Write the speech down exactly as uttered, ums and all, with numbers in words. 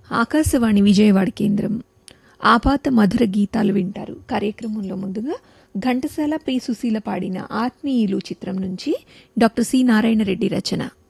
ఆకాశవాణి విజయవాడ కేంద్రం. ఆపాత మధుర గీతాలు వింటారు. కార్యక్రమంలో ముందుగా ఘంటసాల పి సుశీల పాడిన ఆత్మీయులు చిత్రం నుంచి డాక్టర్ సి నారాయణ రెడ్డి రచన.